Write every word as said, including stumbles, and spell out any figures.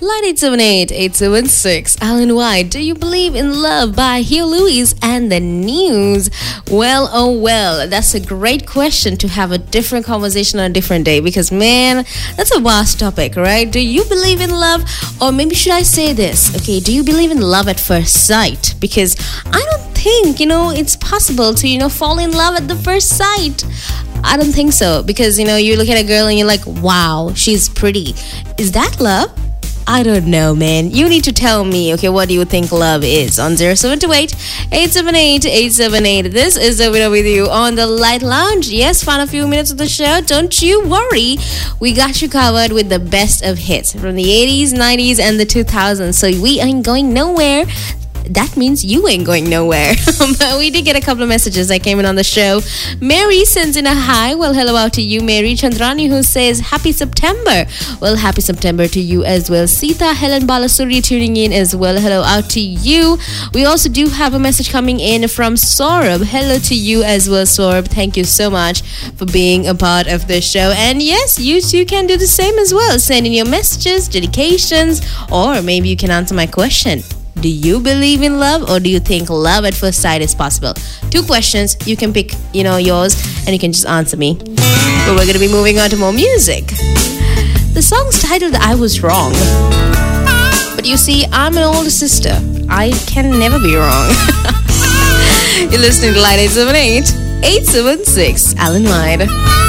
Line eight seven eight, eight seven six. Alan White, do you believe in love by Hugh Lewis and the News? Well, oh well, that's a great question to have a different conversation on a different day because, man, that's a vast topic, right? Do you believe in love? Or maybe should I say this? Okay, do you believe in love at first sight? Because I don't think, you know, it's possible to, you know, fall in love at the first sight. I don't think so because, you know, you look at a girl and you're like, wow, she's pretty. Is that love? I don't know, man. You need to tell me, okay, what do you think love is? On zero seven two eight, eight seven eight, eight seven eight. This is Ovina with you on the Light Lounge. Yes, final few minutes of the show. Don't you worry. We got you covered with the best of hits from the eighties, nineties, and the two thousands. So we ain't going nowhere. That means you ain't going nowhere. But we did get a couple of messages that came in on the show. Mary sends in a hi. Well, hello out to you, Mary. Chandrani, who says happy September. Well, happy September to you as well. Sita Helen Balasuri tuning in as well. Hello out to you. We also do have a message coming in from Saurabh. Hello to you as well, Saurabh. Thank you so much for being a part of the show. And yes, you too can do the same as well. Send in your messages, dedications, or maybe you can answer my question. Do you believe in love or do you think love at first sight is possible? Two questions. You can pick, you know, yours and you can just answer me. But we're going to be moving on to more music. The song's titled I Was Wrong. But you see, I'm an older sister. I can never be wrong. You're listening to Line eight seven eight, eight seven six, Alan White.